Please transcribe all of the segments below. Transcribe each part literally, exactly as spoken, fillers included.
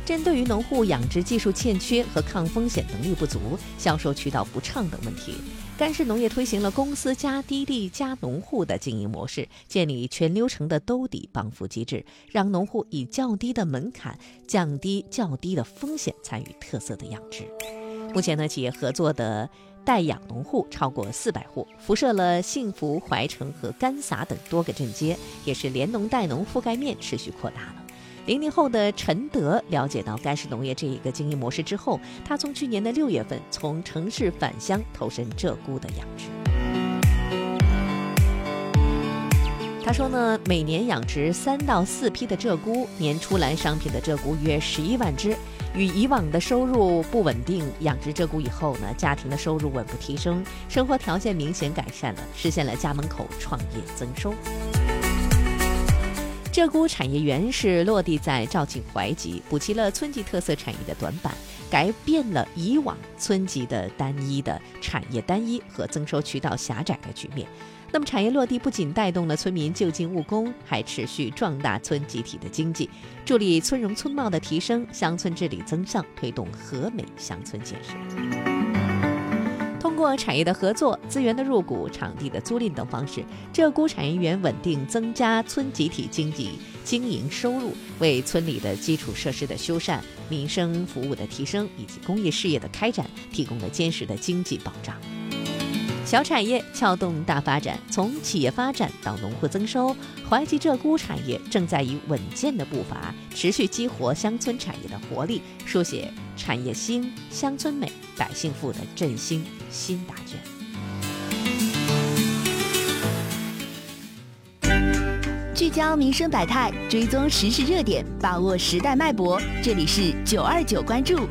针对于农户养殖技术欠缺和抗风险能力不足、销售渠道不畅等问题，甘氏农业推行了公司加低利加农户的经营模式，建立全流程的兜底帮扶机制，让农户以较低的门槛、降低较低的风险参与特色的养殖。目前呢，企业合作的代养农户超过四百户，辐射了幸福、怀城和甘洒等多个镇街，也是联农代农覆盖面持续扩大了。零零后的陈德了解到甘氏农业这一个经营模式之后，他从去年的六月份从城市返乡投身鹧鸪的养殖。他说呢，每年养殖三到四批的鹧鸪，年出栏商品的鹧鸪约十一万只。与以往的收入不稳定，养殖鹧鸪以后呢，家庭的收入稳步提升，生活条件明显改善了，实现了家门口创业增收。鹧鸪产业园是落地在肇庆怀集，补齐了村级特色产业的短板，改变了以往村级的单一的产业单一和增收渠道狭窄的局面。那么产业落地不仅带动了村民就近务工，还持续壮大村集体的经济，助力村容村貌的提升，乡村治理增上，推动和美乡村建设。通过产业的合作、资源的入股、场地的租赁等方式，鹧鸪产业园稳定增加村集体经济经营收入，为村里的基础设施的修缮、民生服务的提升以及工业事业的开展提供了坚实的经济保障。小产业撬动大发展，从企业发展到农户增收，怀集鹧鸪产业正在以稳健的步伐持续激活乡村产业的活力，书写产业兴、乡村美、百姓富的振兴新答卷。聚焦民生百态，追踪时事热点，把握时代脉搏。这里是九二九关注。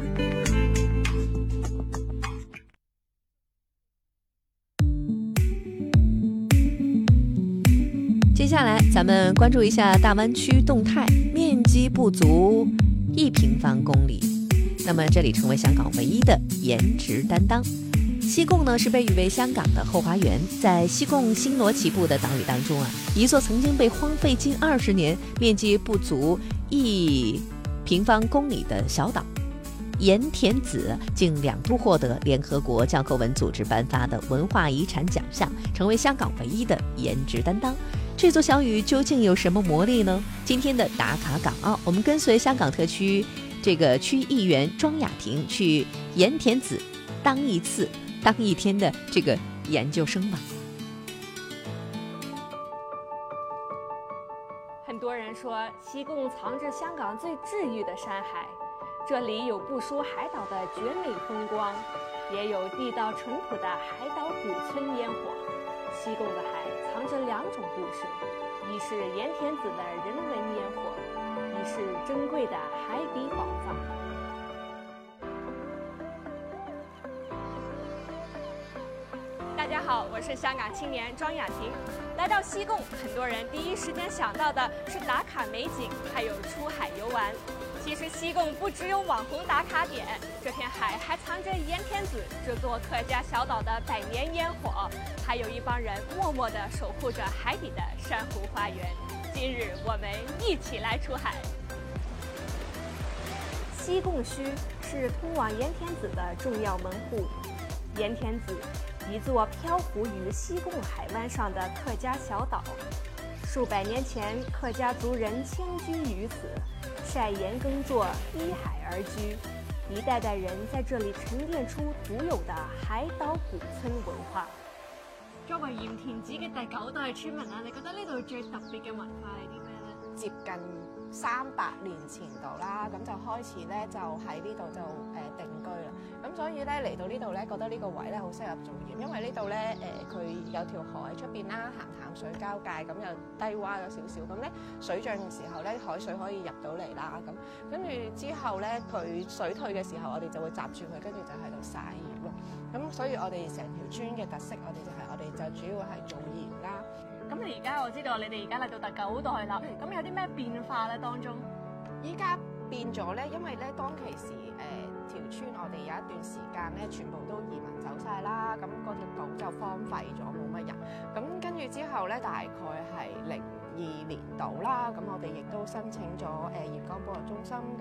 接下来咱们关注一下大湾区动态，面积不足一平方公里，那么这里成为香港唯一的颜值担当。西贡呢是被誉为香港的后花园，在西贡新罗旗部的岛屿当中啊，一座曾经被荒废近二十年、面积不足一平方公里的小岛盐田子，竟两度获得联合国教科文组织颁发的文化遗产奖项，成为香港唯一的颜值担当。这座小屿究竟有什么魔力呢？今天的打卡港澳，我们跟随香港特区这个区议员庄雅婷去盐田子当一次、当一天的这个研究生吧。 很多人说西贡藏着香港最治愈的山海，这里有不输海岛的绝美风光，也有地道淳朴的海岛古村烟火。西贡的海藏着两种故事，一是盐田子的人文烟火，一是珍贵的海底宝藏。大家好，我是香港青年庄雅婷。来到西贡，很多人第一时间想到的是打卡美景，还有出海游玩。其实西贡不只有网红打卡点，这片海还藏着盐田子这座客家小岛的百年烟火，还有一帮人默默地守护着海底的珊瑚花园。今日我们一起来出海。西贡区是通往盐田子的重要门户。盐田子，一座漂浮于西贡海湾上的客家小岛。数百年前，客家族人迁居于此，晒盐耕作，依海而居，一代代人在这里沉淀出独有的海島古村文化。 作為鹽田子嘅第九代村民啊，你覺得呢度最特別嘅文化係啲咩呢？ 接近三百年前度啦，咁就開始咧就喺呢度就誒、呃、定居啦。咁所以咧嚟到呢度咧，覺得呢個位咧好適合做鹽，因為呢度咧誒佢有條河喺出邊啦，鹹淡水交界，咁又低窪咗少少，咁咧水漲嘅時候咧，海水可以入到嚟啦。咁跟住之後咧，佢水退嘅時候，我哋就會閘住佢，跟住就喺度曬鹽咯。咁所以我哋成條村嘅特色，我哋就係、是、我哋就主要係做鹽啦。 咁你而家我知道你哋而家嚟到第九代啦，咁有啲咩變化咧當中？ 依家變咗咧，因為咧當其時誒、呃、條村我哋有一段時間咧，全部都移民走晒啦，咁嗰條島就荒廢咗，冇乜人。咁跟住之後咧，大概係零二年度啦，咁我哋亦都申請咗誒鹽江保育中心。